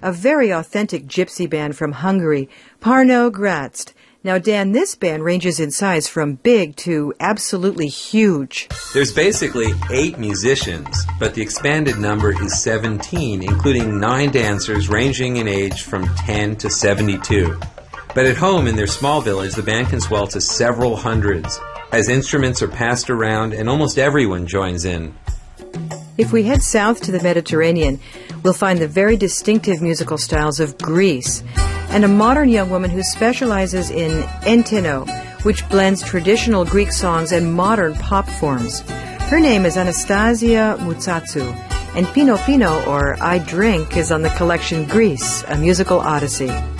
a very authentic gypsy band from Hungary, Parno Grazd. Now, Dan, this band ranges in size from big to absolutely huge. There's basically 8 musicians, but the expanded number is 17, including 9 dancers ranging in age from 10 to 72. But at home in their small village, the band can swell to several hundreds, as instruments are passed around and almost everyone joins in. If we head south to the Mediterranean, we'll find the very distinctive musical styles of Greece, and a modern young woman who specializes in enteno, which blends traditional Greek songs and modern pop forms. Her name is Anastasia Moutsatsu, and Pino Pino, or I Drink, is on the collection Greece, a Musical Odyssey.